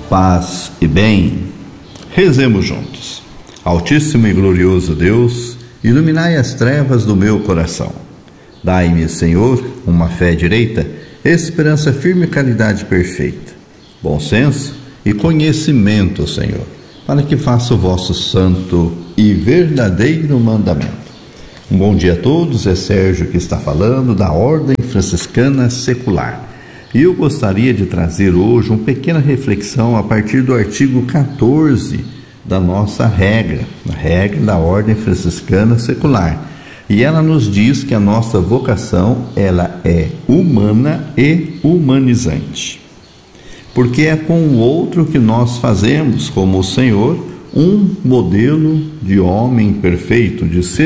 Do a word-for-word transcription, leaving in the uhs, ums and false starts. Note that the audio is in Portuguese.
paz e bem. Rezemos juntos. Altíssimo e glorioso Deus, iluminai as trevas do meu coração. Dai-me, Senhor, uma fé direita, esperança firme e caridade perfeita, bom senso e conhecimento, Senhor, para que faça o vosso santo e verdadeiro mandamento. Um bom dia a todos, é Sérgio que está falando da Ordem Franciscana Secular. E eu gostaria de trazer hoje uma pequena reflexão a partir do artigo quatorze da nossa regra, a regra da Ordem Franciscana Secular. E ela nos diz que a nossa vocação, ela é humana e humanizante. Porque é com o outro que nós fazemos, como o Senhor, um modelo de homem perfeito, de ser